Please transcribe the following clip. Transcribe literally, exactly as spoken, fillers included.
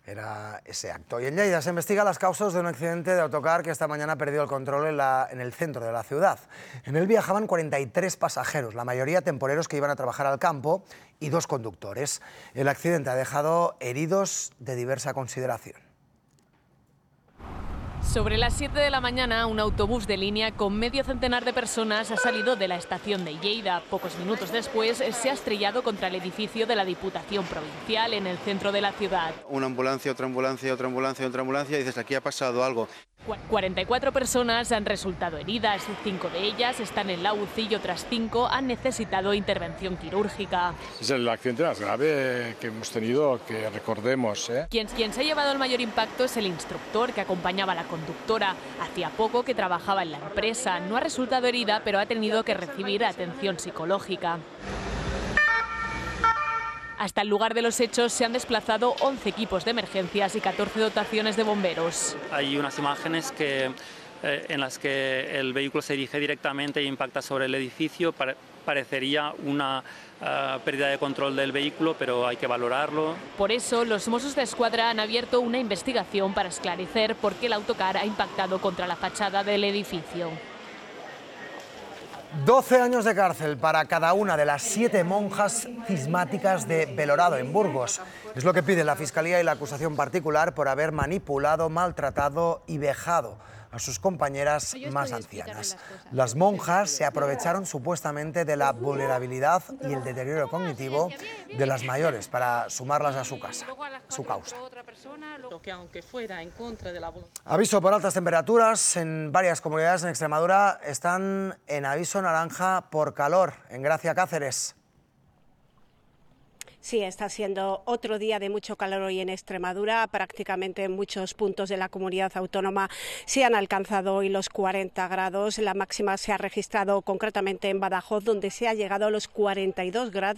era ese acto. Y en Lleida se investiga las causas de un accidente de autocar que esta mañana ha perdido el control en, la, en el centro de la ciudad. En él viajaban cuarenta y tres pasajeros, la mayoría temporeros que iban a trabajar al campo, y dos conductores. El accidente ha dejado heridos de diversa consideración. Sobre las siete de la mañana, un autobús de línea con medio centenar de personas ha salido de la estación de Lleida. Pocos minutos después se ha estrellado contra el edificio de la Diputación Provincial en el centro de la ciudad. Una ambulancia, otra ambulancia, otra ambulancia, otra ambulancia, y dices, aquí ha pasado algo. cuarenta y cuatro personas han resultado heridas, cinco de ellas están en la U C I y otras cinco han necesitado intervención quirúrgica. Es el accidente más grave que hemos tenido, que recordemos, ¿eh? Quien, quien se ha llevado el mayor impacto es el instructor que acompañaba a la conductora. Hacía poco que trabajaba en la empresa, no ha resultado herida, pero ha tenido que recibir atención psicológica. Hasta el lugar de los hechos se han desplazado once equipos de emergencias y catorce dotaciones de bomberos. Hay unas imágenes que, eh, en las que el vehículo se dirige directamente e impacta sobre el edificio. Pare- parecería una uh, pérdida de control del vehículo, pero hay que valorarlo. Por eso, los Mossos de Escuadra han abierto una investigación para esclarecer por qué el autocar ha impactado contra la fachada del edificio. doce años de cárcel para cada una de las siete monjas cismáticas de Belorado, en Burgos. Es lo que pide la Fiscalía y la acusación particular por haber manipulado, maltratado y vejado a sus compañeras más ancianas. Las monjas se aprovecharon supuestamente de la vulnerabilidad y el deterioro cognitivo de las mayores para sumarlas a su casa, a su causa. Aviso por altas temperaturas en varias comunidades en Extremadura. Están en aviso naranja por calor. En Gracia, Cáceres. Sí, está siendo otro día de mucho calor hoy en Extremadura. Prácticamente en muchos puntos de la comunidad autónoma se han alcanzado hoy los cuarenta grados. La máxima se ha registrado concretamente en Badajoz, donde se ha llegado a los cuarenta y dos grados.